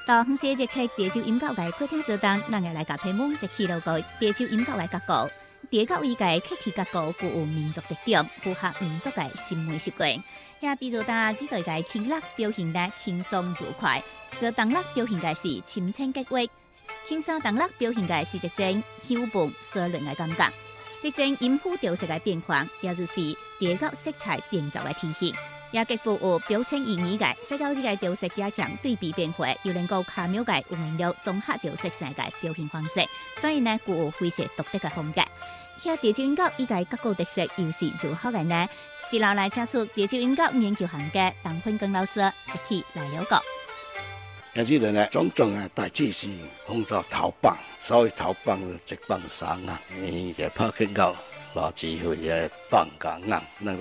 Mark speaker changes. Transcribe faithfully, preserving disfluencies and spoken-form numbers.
Speaker 1: 到紅色節氣地球音樂嘅客廳做當，咱也來甲推廣一起路個地球音樂嘅結構。地球伊嘅客體結構具有民族特點，符合民族嘅審美習慣。也比如打指對嘅輕樂表現得輕鬆愉快，做當樂表現嘅是深淺結構，輕鬆當樂表現嘅是一種幽默疏離嘅感覺。一種音符調色嘅變化，也就是地球色彩變奏嘅體現。也極富有表情意義嘅，使到呢個調色加強對比變化，又能夠巧妙嘅運用綜合調色世界表現方式，所以呢具有非常獨特嘅風格。喺地球音樂依個結構特色又是如何嘅呢？接落來請出地球音樂研究行嘅鄧坤庚老師一起來了解。
Speaker 2: 有啲人呢，種種啊，大致是工作頭棒，所謂頭棒就直棒散啊，你嘅拍擊高，攞住佢嘅棒架硬，那個